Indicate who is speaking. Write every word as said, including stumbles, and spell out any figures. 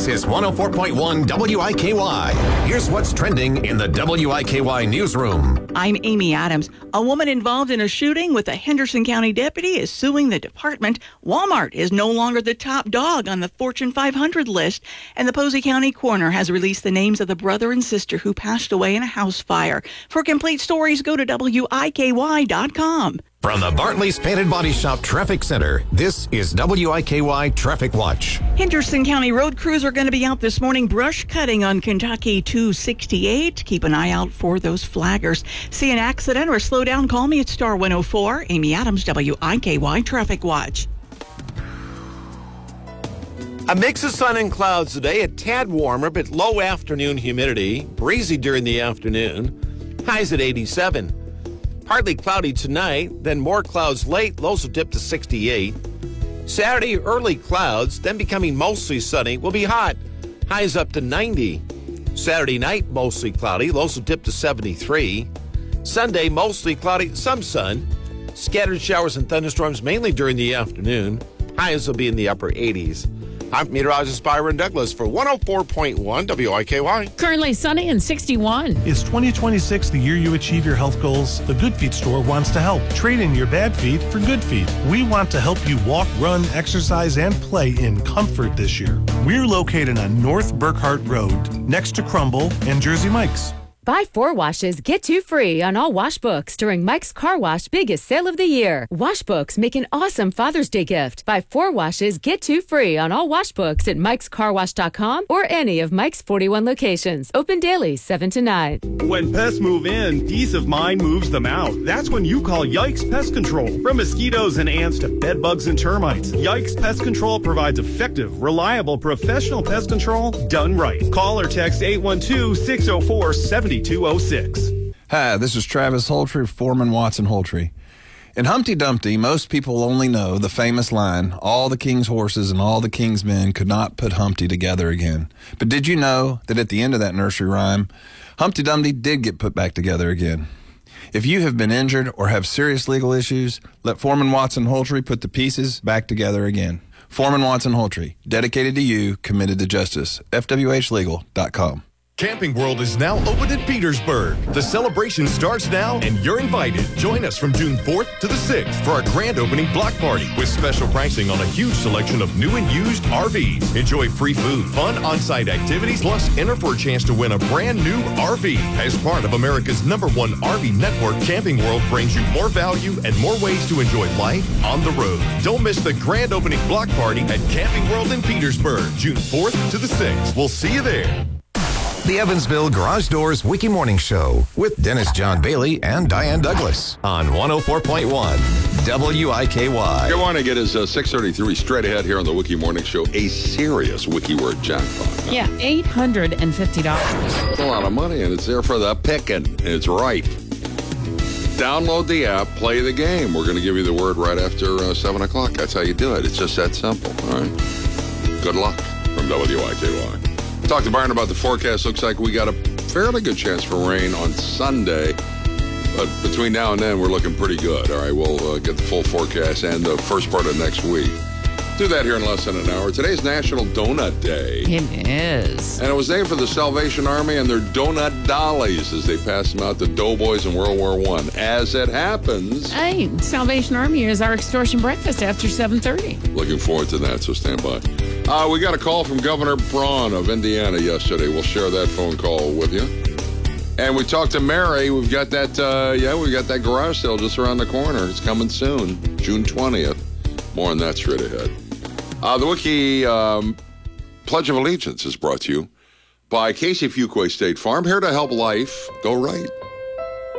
Speaker 1: This is one oh four point one W I K Y. Here's what's trending in the W I K Y newsroom.
Speaker 2: I'm Amy Adams. A woman involved in a shooting with a Henderson County deputy is suing the department. Walmart is no longer the top dog on the Fortune five hundred list, and the Posey County coroner has released the names of the brother and sister who passed away in a house fire. For complete stories, go to W I K Y dot com.
Speaker 1: From the Bartley's Painted Body Shop Traffic Center, this is W I K Y Traffic Watch.
Speaker 2: Henderson County road crews are going to be out this morning brush cutting on Kentucky two sixty-eight. Keep an eye out for those flaggers. See an accident or slow down, call me at star one oh four. Amy Adams, W I K Y Traffic Watch.
Speaker 3: A mix of sun and clouds today, a tad warmer, but low afternoon humidity. Breezy during the afternoon. Highs at eighty-seven. Partly cloudy tonight, then more clouds late. Lows will dip to sixty-eight. Saturday, early clouds, then becoming mostly sunny. Will be hot. Highs up to ninety. Saturday night, mostly cloudy. Lows will dip to seventy-three. Sunday, mostly cloudy, some sun. Scattered showers and thunderstorms mainly during the afternoon. Highs will be in the upper eighties. I'm meteorologist Byron Douglas for one oh four point one W I K Y.
Speaker 4: Currently sunny and sixty-one.
Speaker 5: Is twenty twenty-six the year you achieve your health goals? The Good Feet store wants to help. Trade in your bad feet for good feet. We want to help you walk, run, exercise, and play in comfort this year. We're located on North Burkhart Road, next to Crumble and Jersey Mike's.
Speaker 6: Buy four washes, get two free on all wash books during Mike's Car Wash biggest sale of the year. Wash books make an awesome Father's Day gift. Buy four washes, get two free on all wash books at mikes car wash dot com or any of Mike's forty-one locations. Open daily, seven to nine.
Speaker 7: When pests move in, peace of mind moves them out. That's when you call Yikes Pest Control. From mosquitoes and ants to bed bugs and termites, Yikes Pest Control provides effective, reliable, professional pest control done right. Call or text eight one two, six oh four, seven two oh six.
Speaker 8: Hi, this is Travis Holtry, Foreman Watson Holtry. In Humpty Dumpty, most people only know the famous line, all the king's horses and all the king's men could not put Humpty together again. But did you know that at the end of that nursery rhyme, Humpty Dumpty did get put back together again? If you have been injured or have serious legal issues, let Foreman Watson Holtry put the pieces back together again. Foreman Watson Holtry, dedicated to you, committed to justice. F W H legal dot com.
Speaker 9: Camping World is now open at Petersburg. The celebration starts now, and you're invited. Join us from June fourth to the sixth for our grand opening block party with special pricing on a huge selection of new and used R Vs. Enjoy free food, fun on-site activities, plus enter for a chance to win a brand new R V. As part of America's number one R V network, Camping World brings you more value and more ways to enjoy life on the road. Don't miss the grand opening block party at Camping World in Petersburg, June fourth to the sixth. We'll see you there.
Speaker 1: The Evansville Garage Doors Wiki Morning Show with Dennis John Bailey and Diane Douglas on one oh four point one W I K Y.
Speaker 10: Good morning. It is uh, six thirty-three straight ahead here on the Wiki Morning Show. A serious Wiki word jackpot.
Speaker 4: Yeah, eight hundred fifty dollars.
Speaker 10: It's a lot of money, and it's there for the picking. It's right. Download the app, play the game. We're going to give you the word right after uh, seven o'clock. That's how you do it. It's just that simple. All right. Good luck from W I K Y. Talked to Byron about the forecast. Looks like we got a fairly good chance for rain on Sunday. But between now and then, we're looking pretty good. All right, we'll uh, get the full forecast and the first part of next week. Do that here in less than an hour. Today's National Donut Day.
Speaker 4: It is.
Speaker 10: And it was named for the Salvation Army and their donut dollies as they passed them out to doughboys in World War One. As it happens...
Speaker 4: Hey, Salvation Army is our extortion breakfast after seven thirty.
Speaker 10: Looking forward to that, so stand by. Uh, we got a call from Governor Braun of Indiana yesterday. We'll share that phone call with you. And we talked to Mary. We've got that, uh, yeah, we got that garage sale just around the corner. It's coming soon, June twentieth. More on that straight ahead. Uh, the Wiki um, Pledge of Allegiance is brought to you by Casey Fuquay State Farm. Here to help life go right.